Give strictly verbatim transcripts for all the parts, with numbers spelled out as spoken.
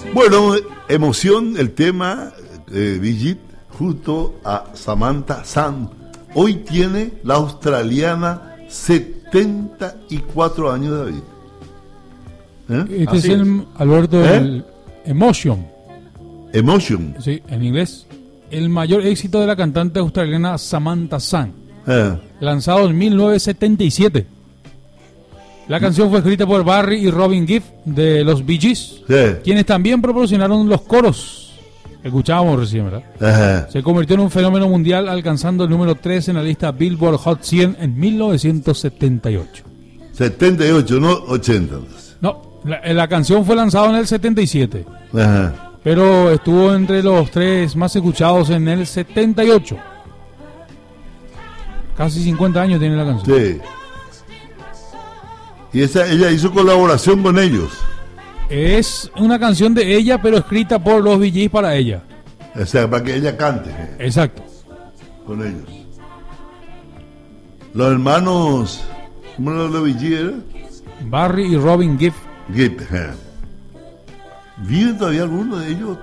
Bueno, emoción, el tema, eh, Brigitte, junto a Samantha Sun. Hoy tiene la australiana setenta y cuatro años, David. ¿Eh? Este Así es el, es. Alberto, ¿Eh? el Emotion. Emotion. Sí, en inglés. El mayor éxito de la cantante australiana Samantha Sun. ¿Eh? Lanzado en mil novecientos setenta y siete. La canción fue escrita por Barry y Robin Gibb de los Bee Gees, sí. quienes también proporcionaron los coros. Escuchábamos recién, ¿verdad? Ajá. Se convirtió en un fenómeno mundial, alcanzando el número tres en la lista Billboard Hot cien en mil novecientos setenta y ocho. setenta y ocho, no ochenta. No, la, la canción fue lanzada en el setenta y siete. Ajá. Pero estuvo entre los tres más escuchados en el setenta y ocho. Casi cincuenta años tiene la canción. Sí. Y esa, ella hizo colaboración con ellos. Es una canción de ella, pero escrita por los Bee Gees para ella. O sea, para que ella cante. Exacto. Con ellos. Los hermanos, ¿cómo eran los Bee Gees? Barry y Robin Gibb. Gibb. Eh. ¿Viven todavía alguno de ellos?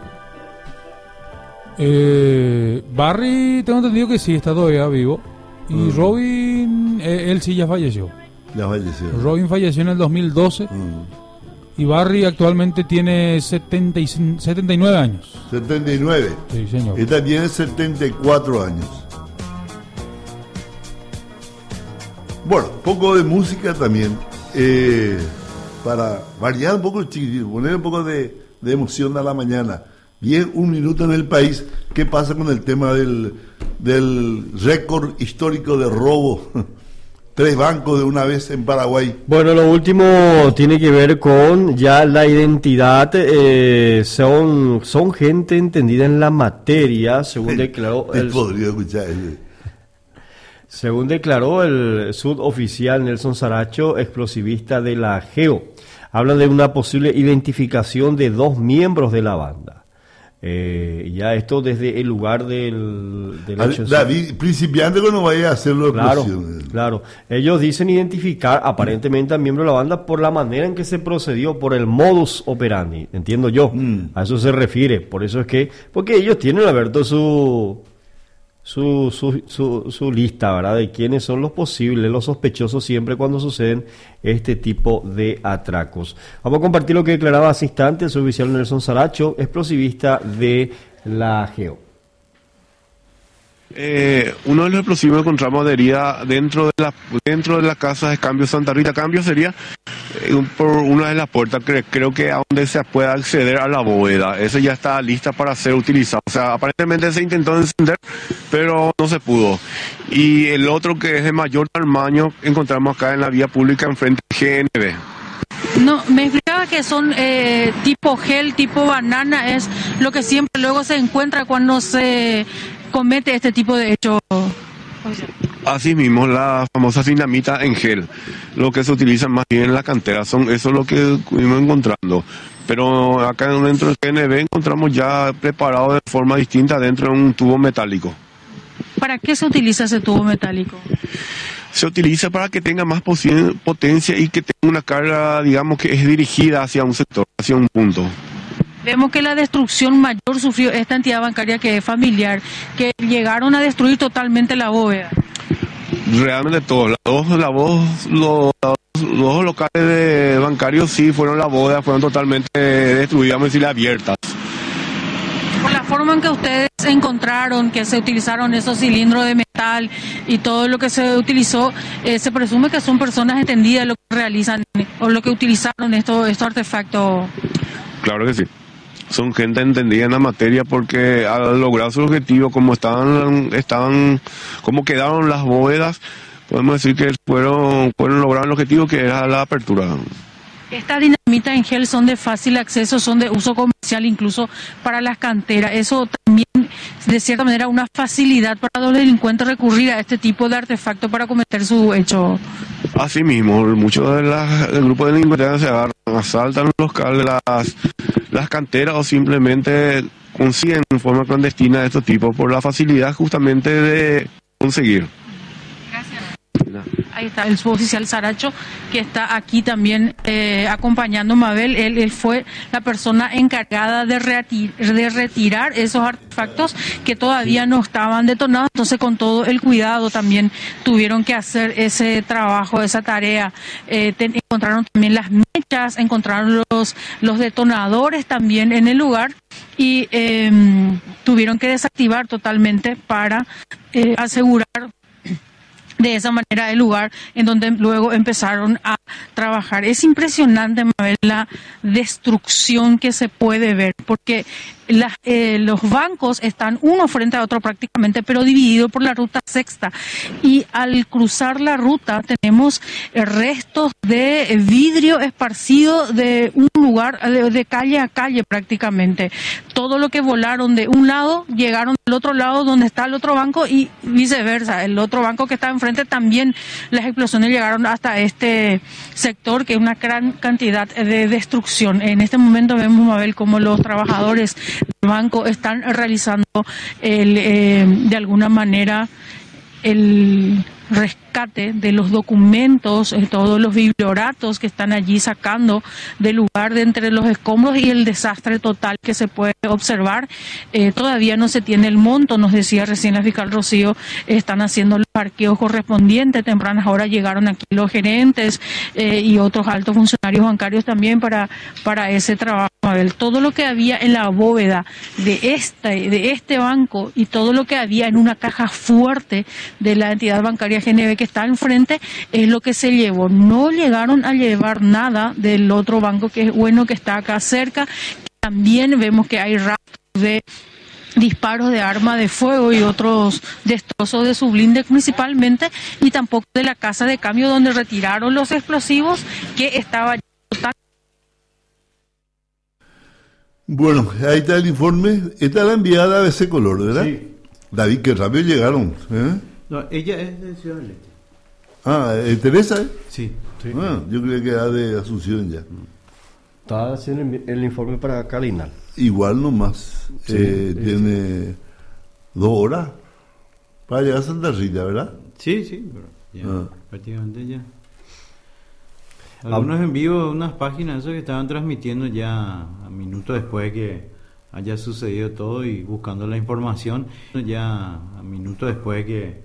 Eh, Barry, tengo entendido que sí, está todavía vivo. Y uh-huh. Robin, eh, él sí ya falleció. Ya falleció. Robin falleció en el dos mil doce. Uh-huh. Y Barry actualmente tiene setenta y nueve años. setenta y nueve. Sí, señor. Esta tiene setenta y cuatro años. Bueno, poco de música también. Eh, para variar un poco el chiquitito, poner un poco de, de emoción a la mañana. Bien, un minuto en el país. ¿Qué pasa con el tema del, del récord histórico de robo? Tres bancos de una vez en Paraguay. Bueno, lo último tiene que ver con ya la identidad. Eh, son, son gente entendida en la materia, según declaró el, podría escuchar eso. Según declaró el suboficial Nelson Saracho, explosivista de la GEO. Hablan de una posible identificación de dos miembros de la banda. Eh, ya esto desde el lugar del, del hecho. David, principiante que no vaya a hacerlo. Claro, claro. Ellos dicen identificar aparentemente al miembro de la banda por la manera en que se procedió, por el modus operandi, entiendo yo. Mm. A eso se refiere. Por eso es que, porque ellos tienen, Alberto, su su, su, su, su lista, ¿verdad? De quiénes son los posibles, los sospechosos siempre cuando suceden este tipo de atracos. Vamos a compartir lo que declaraba hace instante el suboficial Nelson Saracho, explosivista de la GEO. Eh, uno de los explosivos encontramos adherida dentro de la dentro de la casa de cambio Santa Rita. Cambio sería eh, por una de las puertas, que creo que a donde se pueda acceder a la bóveda. Esa ya está lista para ser utilizada. O sea, aparentemente se intentó encender, pero no se pudo. Y el otro, que es de mayor tamaño, encontramos acá en la vía pública enfrente de G N B. No, me explicaba que son eh, tipo gel, tipo banana, es lo que siempre luego se encuentra cuando se comete este tipo de hecho. Así mismo, la famosa dinamita en gel, lo que se utiliza más bien en la cantera, son eso es lo que fuimos encontrando. Pero acá dentro del G N B encontramos ya preparado de forma distinta dentro de un tubo metálico. ¿Para qué se utiliza ese tubo metálico? Se utiliza para que tenga más potencia y que tenga una carga, digamos, que es dirigida hacia un sector, hacia un punto. Vemos que la destrucción mayor sufrió esta entidad bancaria, que es familiar, que llegaron a destruir totalmente la bóveda. Realmente todos, la dos, la voz, los, los dos locales de bancarios sí fueron la bóveda, fueron totalmente destruidas, vamos a decir, abiertas. Por la forma en que ustedes encontraron que se utilizaron esos cilindros de metal y todo lo que se utilizó, eh, se presume que son personas entendidas de lo que realizan o lo que utilizaron estos, estos artefactos. Claro que sí. Son gente entendida en la materia, porque al lograr su objetivo, como estaban, estaban, como quedaron las bóvedas, podemos decir que fueron, fueron lograr el objetivo, que era la apertura. Estas dinamitas en gel son de fácil acceso, son de uso comercial incluso para las canteras. Eso también, de cierta manera, una facilidad para los delincuentes recurrir a este tipo de artefactos para cometer su hecho. Así mismo, muchos de las, del grupo de delincuentes se agarran, asaltan los cables, las, las canteras, o simplemente consiguen en forma clandestina de estos tipos por la facilidad justamente de conseguir. Gracias. Ahí está el suboficial Saracho, que está aquí también eh, acompañando a Mabel. Él, él fue la persona encargada de, reati- de retirar esos artefactos que todavía no estaban detonados. Entonces, con todo el cuidado también tuvieron que hacer ese trabajo, esa tarea. Eh, ten- encontraron también las mechas, encontraron los, los detonadores también en el lugar y eh, tuvieron que desactivar totalmente para eh, asegurar de esa manera el lugar en donde luego empezaron a trabajar. Es impresionante, Mabel, la destrucción que se puede ver, porque las, eh, los bancos están uno frente a otro prácticamente, pero divididos por la ruta sexta. Y al cruzar la ruta tenemos eh, restos de vidrio esparcido de un lugar, de, de calle a calle prácticamente. Todo lo que volaron de un lado, llegaron al otro lado donde está el otro banco y viceversa. El otro banco que está enfrente también, las explosiones llegaron hasta este sector, que es una gran cantidad de destrucción. En este momento vemos, Mabel, cómo los trabajadores del banco están realizando el, eh, de alguna manera el rescate de los documentos, eh, todos los biblioratos que están allí sacando del lugar de entre los escombros y el desastre total que se puede observar. Eh, todavía no se tiene el monto, nos decía recién la fiscal Rocío, están haciendo los parqueos correspondientes. Tempranas horas llegaron aquí los gerentes eh, y otros altos funcionarios bancarios también para, para ese trabajo. A ver, todo lo que había en la bóveda de este, de este banco y todo lo que había en una caja fuerte de la entidad bancaria G N B que está enfrente es lo que se llevó. No llegaron a llevar nada del otro banco, que es bueno, que está acá cerca. También vemos que hay rastros de disparos de arma de fuego y otros destrozos de su blinde principalmente, y tampoco de la casa de cambio donde retiraron los explosivos que estaba total. Bueno, ahí está el informe. Esta es la enviada de ese color, ¿verdad? Sí. David, qué rápido llegaron. ¿eh? No, ella es de Ciudad del Este. Ah, ¿eh, Teresa? ¿eh? Sí. Sí. Ah, yo creía que era de Asunción ya. Está haciendo el, el informe para Calinal. Igual nomás. Sí, eh, sí, tiene dos horas para llegar a Santa Rita, ¿verdad? Sí, sí, pero ya, Ah. prácticamente ya. Algunos en vivo, unas páginas esos que estaban transmitiendo ya a minutos después que haya sucedido todo y buscando la información, ya a minutos después que